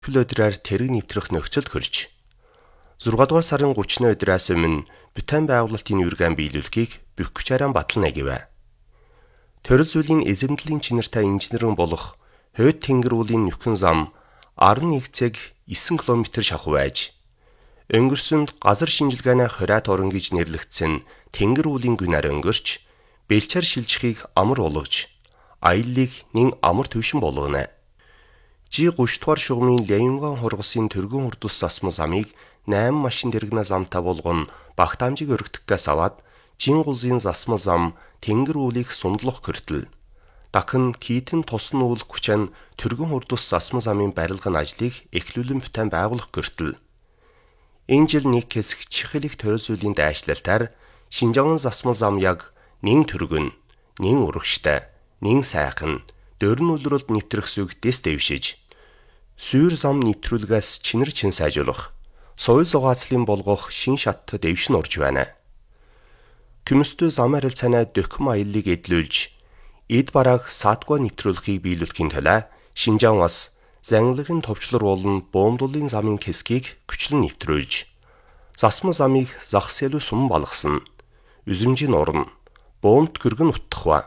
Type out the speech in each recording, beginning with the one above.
өдрөөр тэрэг нэвтрэх нөхцөлд хүрч 6 дугаар сарын 30-ны өдрөөс өмнө бүтээн байгуулалтын үргэн биелүүлэхийг бүх хүчээр батална гэв. Төрөл зүйлийн эзэмдлийн чинартай инженерэн болох хойд тэнгэр уулын нөхөн зам 11 цаг 9 км шахуу байж өнгөрсөнд газар шинжилгээний хориат орон гэж нэрлэгдсэн тэнгэр уулын гүнээр өнгөрч бэлчээр шилжихийг амар болгож аяллыг нэн амар төвшин болгоно. G30 дугаар шугамын Лянган хургасын тэргүүн хурдус засмал замыг 8 машин дэргэнэ замтай болгон багтаамжийг өргөдөхгээс аваад Жингулзын засмал зам тэнгэр уулыг сундлах хүртэл дахин Китэн тусан уул хүчэн тэргүүн хурдус засмал замын барилгын ажлыг эхлүүлэн бүтээн байгуулах хүртэл энэ жил нэг хэсэг чихэлэх төрөл зүйлийн дайшлалтаар Шинжаан засмал зам яг нэн төргөн, нэн урагштай, нэн сайхан дөрн үлрэлд нэвтрэх зүг дэс дэвшиж сүйр зам нэвтрүүлгээс чинэр чин сайжруулах, соёл зугаацлын болгох шин шатт дэвшин орж байна. Күмөстөө зам харилцааны дөхм аяллыг эдлүүлж, эд барааг саатгүй нэвтрүүлэхийг биелүүлэхийн тулд Шинжаан бас занглагын товчлор болон боомдуулын замын хэсгийг хүчлэн нэвтрүүлж, засмал замыг захс ялуу сум балгасан, үзэмжийн орно, боомт гэргэн утгахва.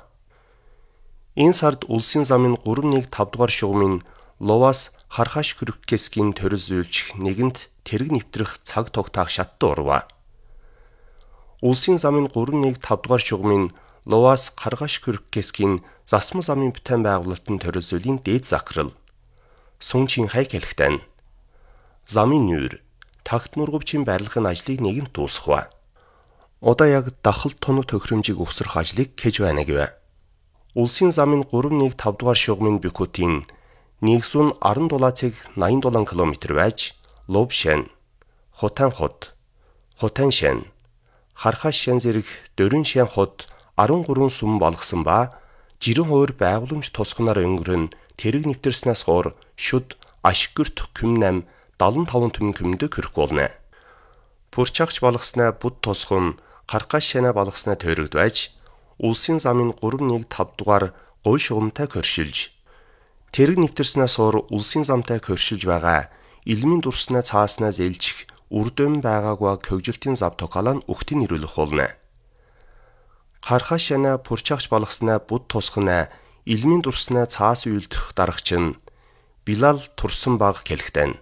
Энэ сард улсын замын 3-1-5 дугаар шугамын Ловас хархаш хүрэх хэсгийн төрөл зүйлч нэгэнт тэрэг нэвтрэх цаг тогтоох шатд орва. Улсын замын 3-1-5 дугаар шугамын Ловас хархаш хүрэх хэсгийн засмал замын бүтээн байгуулалтын төрөл зүйлийн дээд захирал Сун Чинхай хэлэхдээ замын нүүр тагт нургавчийн барилгын ажлыг нэгэнт дуусгав. Одоо яг дахалт тоног тохиромжийг өсгөх ажлыг хийж байна гэв. Улсын замын 3-1-5 дугаар шугамын Бекутийн нэгсүн 17 цаг 87 км байж Ловшэн, Хотанхот, Хотаншэн, Хархашэн зэрэг дөрвөн шэн хот 13 сум болгосон ба жирэн хуур байгууламж тусганаар өнгөрөн тэрэг нэвтэрснээс хойш шүд ашгүрт күм 75 түмэн күмдө хүрэх болно. Пурчаагч болгосноо буд тусган Хархашэнэ болгосноо тойрогд байж улсын замын 3-1-5 дугаар гой шугамтай коршилж тэрэг нэвтэрснээс хойш улсын замтай коршилж байгаа илмийн дурснаа цааснаа зээлчих үрдэм байгаагүй хөгжилтийн зав токалан өгтөний нэрүүлэх болно. Хархашэнэ пурчаагч болгосноо буд тусгана илмийн дурснаа цаас үйлдэх дарагчин Билал турсан баг хэлэхдээ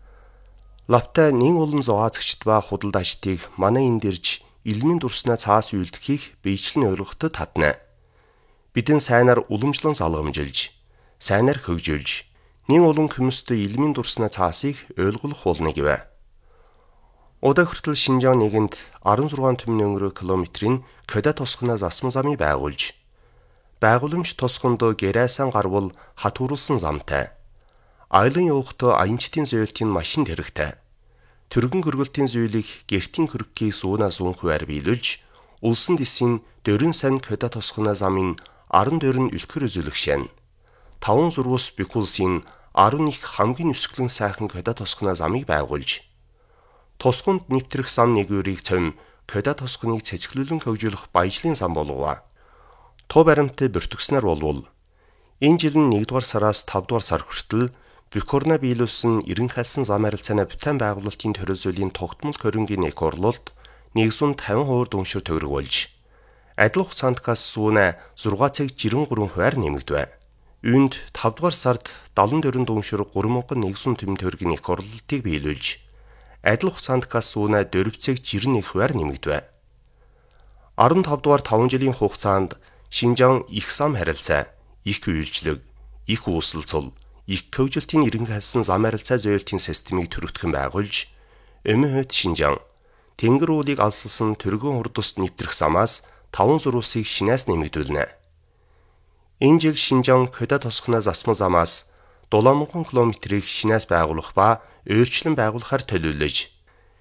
лавтай нэн олон зугаацагчд ба худалдаачдыг манай энд ирж илмийн дурснаа цаас үйлдэхийг биечлэн ойлгоход татна. Бидэн сайнаар уламжлан залгамжилж, сайнаар хөгжүүлж, нэн олон хүмүүстэй илмийн дурснаа цаасыг ойлгох болно гэв. Удаа хүртэл Шинжаан нэгэнд 16 түмэн өнгөрөө километрийн Кода тусганаа засмал замыг байгуулж, байгууламж тусганд гэрээсэн гарвал хатууруулсан замтай. Аялан явахдаа аянчдын зөөлтийн машин тэрэгтэй. Төргөн хөргөлтийн зөөлийг гэртийн хөргөгийг суунаас уун хуваар биелүүлж, улсын дэсийн дөрөн сан Кода тусганаа замын 14 үлгэр үзүүлэх шин. 5 зурвас Бекулсын 11 хамгийн өсгөлэн сайхан Кода тусганаа замыг байгуулж, тусганд нэвтрэх зам нэгүрийг цом Кода тусганыг цэцгэлүүлэн хөгжүүлэх баяжлын зам болгов. Туу баримттай бүртгэснээр болвол энэ жил нь 1 дугаар сараас 5 дугаар сар хүртэл Бюкорна биелүүлсэн 90 зам харилцааны бүтээн байгуулалтын төрөл зүйлийн тогтмол хөрөнгийн эко орлолт 150% дүншир төгрөг болж адил хугацаанд сууна 6 цаг 93 хувиар нэмэгдэв. Үүнд 5 дугаар сард 74 дүншир 3100 тэм төгрөгийн эко орлолтыг биелүүлж адил хугацаанд сууна 4 цаг 91 хувиар нэмэгдэв. 15 дугаар 5 жилийн хугацаанд Шинжаан их зам харилцаа, их үйлчлэг, их үүсэлцэл, их хөгжилтийн иргэнхайлсан зам харилцаа зөөлтийн системийг төрөгдөхөн байгуулж, өмнөд Шинжаан тэнгэр уулыг алсалсан тэргүүн хурдус нэвтрэх замаас 5 зурвасыг шинээс нэмэгдүүлнэ. Энэ жил Шинжаан Кода тусганаа засмал замаас 7,000 км-ийг шинээс байгуулах ба өөрчлөн байгуулахаар төлөвлөж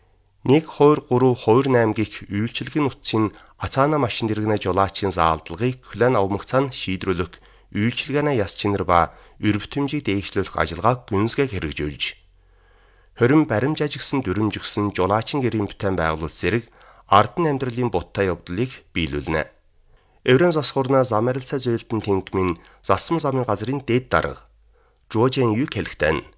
1-2-3-2-8 гих үйлчилгээний утсын Ацаана машин дэргэнэ жолаачийн заалдлагыг Клан авмагцаанд шийдрүүлэх үйлчилгээний яс чинэр ба өрөвтөмжийг дээшлүүлэх ажиллагааг гүнзгий хэрэгжүүлж, хорин баримж ажигсан дүрмжигсэн жолаачин гэрийн бүтээн байгуулалт зэрэг ардын амьдралын буттай явдлыг биелүүлнэ. Еврен засхурна зам харилцаа зөөлтөн тэнгмийн засмал замын газрын дээд дарга Жожен Ю хэлэхдээ